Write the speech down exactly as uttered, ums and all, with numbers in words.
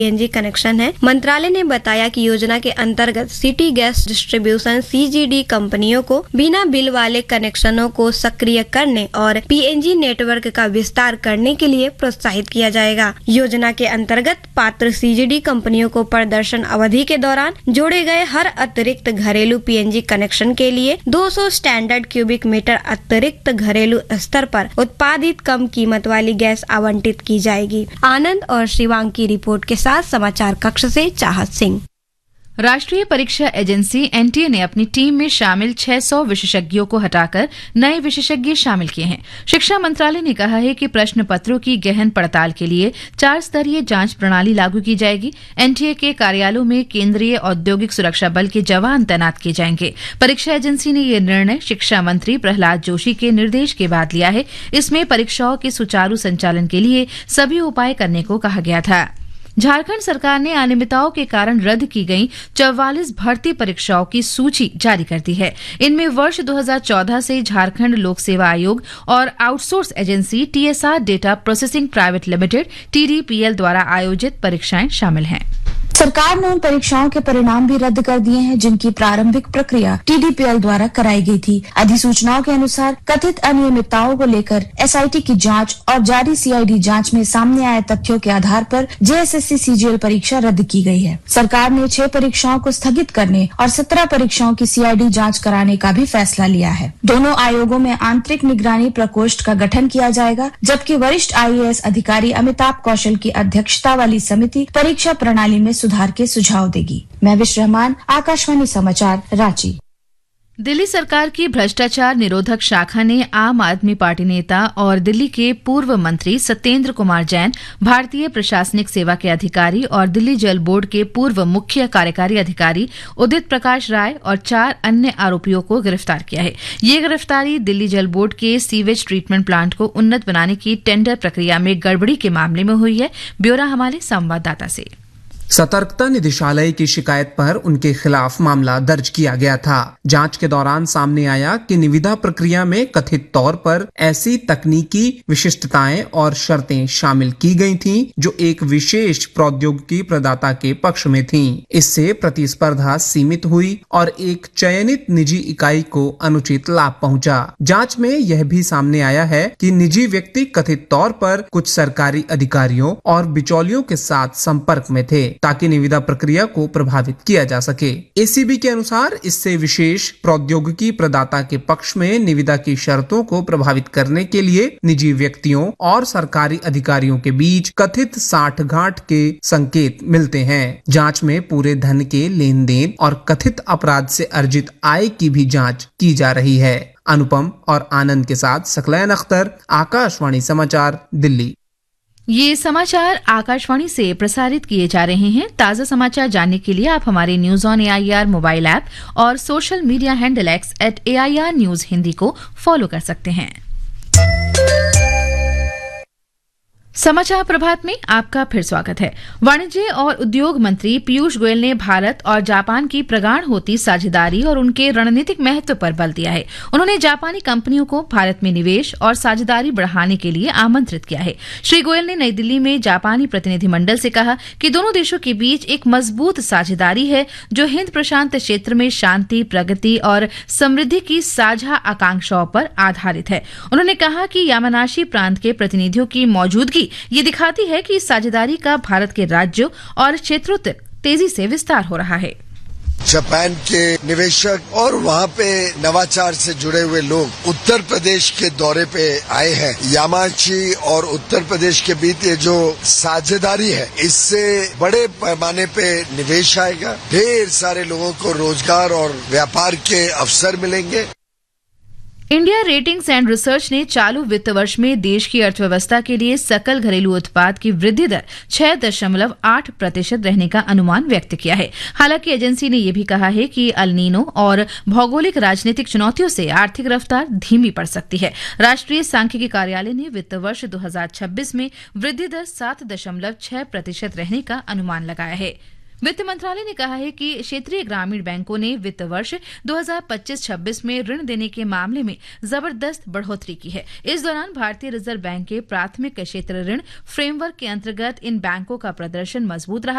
PNG connection है। मंत्रालय ने बताया कि योजना के अंतर्गत सिटी गैस डिस्ट्रीब्यूशन सीजीडी कंपनियों को बिना बिल वाले कनेक्शनों को सक्रिय करने और पीएनजी नेटवर्क का विस्तार करने के लिए प्रोत्साहित किया जाएगा। योजना के अंतर्गत पात्र सीजीडी कंपनियों को प्रदर्शन अवधि के दौरान जोड़े गए हर अतिरिक्त घरेलू पीएनजी कनेक्शन के लिए दो सौ स्टैंडर्ड क्यूबिक मीटर अतिरिक्त घरेलू स्तर पर उत्पादित कम कीमत वाली गैस आवंटित की जाएगी। आनंद और शिवांग की रिपोर्ट के साथ समाचार कक्ष से चाहत सिंह। राष्ट्रीय परीक्षा एजेंसी एनटीए ने अपनी टीम में शामिल छह सौ विशेषज्ञों को हटाकर नए विशेषज्ञ शामिल किए हैं। शिक्षा मंत्रालय ने कहा है कि प्रश्न पत्रों की गहन पड़ताल के लिए चार स्तरीय जांच प्रणाली लागू की जाएगी। एनटीए के कार्यालयों में केंद्रीय औद्योगिक सुरक्षा बल के जवान तैनात किए जाएंगे। परीक्षा एजेंसी ने यह निर्णय शिक्षा मंत्री प्रहलाद जोशी के निर्देश के बाद लिया है। इसमें परीक्षाओं के सुचारू संचालन के लिए सभी उपाय करने को कहा गया था। झारखंड सरकार ने अनियमितताओं के कारण रद्द की गई चौवालीस भर्ती परीक्षाओं की सूची जारी कर दी है। इनमें वर्ष दो हज़ार चौदह से झारखंड लोक सेवा आयोग और outsource agency TSR data processing private limited TDPL द्वारा आयोजित परीक्षाएं शामिल हैं। सरकार ने उन परीक्षाओं के परिणाम भी रद्द कर दिए हैं जिनकी प्रारंभिक प्रक्रिया टीडीपीएल द्वारा कराई गई थी। अधिसूचनाओं के अनुसार कथित अनियमितताओं को लेकर एसआईटी की जांच और जारी सीआईडी जांच में सामने आए तथ्यों के आधार पर जेएसएससी सीजीएल परीक्षा रद्द की गई है। सरकार ने छह परीक्षाओं को स्थगित करने और सत्रह परीक्षाओं की सीआईडी जांच कराने का भी फैसला लिया है। दोनों आयोगों में आंतरिक निगरानी प्रकोष्ठ का गठन किया जाएगा, जबकि वरिष्ठ आईएएस अधिकारी अमिताभ कौशल की अध्यक्षता वाली समिति परीक्षा प्रणाली में सुधार के सुझाव देगी। महविश रहमान, आकाशवाणी समाचार, रांची। दिल्ली सरकार की भ्रष्टाचार निरोधक शाखा ने आम आदमी पार्टी नेता और दिल्ली के पूर्व मंत्री सत्येंद्र कुमार जैन, भारतीय प्रशासनिक सेवा के अधिकारी और दिल्ली जल बोर्ड के पूर्व मुख्य कार्यकारी अधिकारी उदित प्रकाश राय और चार अन्य आरोपियों को गिरफ्तार किया है। ये गिरफ्तारी दिल्ली जल बोर्ड के सीवेज ट्रीटमेंट प्लांट को उन्नत बनाने की टेंडर प्रक्रिया में गड़बड़ी के मामले में हुई है। ब्यौरा हमारे संवाददाता से। सतर्कता निदेशालय की शिकायत पर उनके खिलाफ मामला दर्ज किया गया था। जांच के दौरान सामने आया कि निविदा प्रक्रिया में कथित तौर पर ऐसी तकनीकी विशिष्टताएं और शर्तें शामिल की गई थीं जो एक विशेष प्रौद्योगिकी प्रदाता के पक्ष में थीं। इससे प्रतिस्पर्धा सीमित हुई और एक चयनित निजी इकाई को अनुचित लाभ पहुंचा। जांच में यह भी सामने आया है कि निजी व्यक्ति कथित तौर पर कुछ सरकारी अधिकारियों और बिचौलियों के साथ संपर्क में थे ताकि निविदा प्रक्रिया को प्रभावित किया जा सके। एसीबी के अनुसार इससे विशेष प्रौद्योगिकी प्रदाता के पक्ष में निविदा की शर्तों को प्रभावित करने के लिए निजी व्यक्तियों और सरकारी अधिकारियों के बीच कथित साठगांठ के संकेत मिलते हैं। जांच में पूरे धन के लेन देन और कथित अपराध से अर्जित आय की भी जांच की जा रही है। अनुपम और आनंद के साथ सकलैन अख्तर, आकाशवाणी समाचार, दिल्ली। ये समाचार आकाशवाणी से प्रसारित किए जा रहे हैं। ताजा समाचार जानने के लिए आप हमारे news on AIR mobile app और social media handle x eight AIR news Hindi को फॉलो कर सकते हैं। समाचार प्रभात में आपका फिर स्वागत है। वाणिज्य और उद्योग मंत्री पीयूष गोयल ने भारत और जापान की प्रगाढ़ होती साझेदारी और उनके रणनीतिक महत्व पर बल दिया है। उन्होंने जापानी कंपनियों को भारत में निवेश और साझेदारी बढ़ाने के लिए आमंत्रित किया है। श्री गोयल ने नई दिल्ली में जापानी प्रतिनिधिमंडल से कहा कि दोनों देशों के बीच एक मजबूत साझेदारी है जो हिंद प्रशांत क्षेत्र में शांति, प्रगति और समृद्धि की साझा आकांक्षाओं पर आधारित है। उन्होंने कहा कि यामानाशी प्रांत के प्रतिनिधियों की मौजूदगी ये दिखाती है कि इस साझेदारी का भारत के राज्यों और क्षेत्रों तक तेजी से विस्तार हो रहा है। जापान के निवेशक और वहाँ पे नवाचार से जुड़े हुए लोग उत्तर प्रदेश के दौरे पे आए हैं। यामानाशी और उत्तर प्रदेश के बीच ये जो साझेदारी है, इससे बड़े पैमाने पे निवेश आएगा, ढेर सारे लोगों को रोजगार और व्यापार के अवसर मिलेंगे। इंडिया रेटिंग्स एंड रिसर्च ने चालू वित्त वर्ष में देश की अर्थव्यवस्था के लिए सकल घरेलू उत्पाद की वृद्धि दर छह दशमलव आठ प्रतिशत रहने का अनुमान व्यक्त किया है। हालांकि एजेंसी ने यह भी कहा है कि अल नीनो और भौगोलिक राजनीतिक चुनौतियों से आर्थिक रफ्तार धीमी पड़ सकती है। राष्ट्रीय सांख्यिकी कार्यालय ने वित्त वर्ष दो हजार छब्बीस में वृद्धि दर सात दशमलव छह प्रतिशत रहने का अनुमान लगाया है। वित्त मंत्रालय ने कहा है कि क्षेत्रीय ग्रामीण बैंकों ने वित्त वर्ष दो हज़ार पच्चीस छब्बीस में ऋण देने के मामले में जबरदस्त बढ़ोतरी की है। इस दौरान भारतीय रिजर्व बैंक के प्राथमिक क्षेत्र ऋण फ्रेमवर्क के अंतर्गत इन बैंकों का प्रदर्शन मजबूत रहा